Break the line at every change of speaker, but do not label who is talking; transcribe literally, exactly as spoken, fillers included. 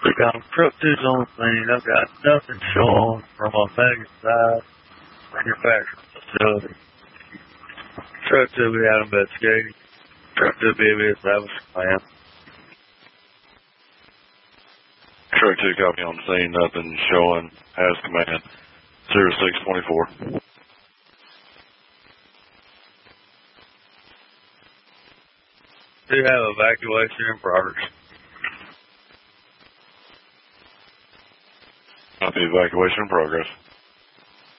We got truck two's on the scene. I've got nothing showing from a Megan side manufacturing facility. Truck two, we had investigating. Truck two, B B established plan.
Truck two, copy on the scene. Nothing showing. Has command. zero six twenty-four.
Do have evacuation in progress.
Copy, evacuation in progress.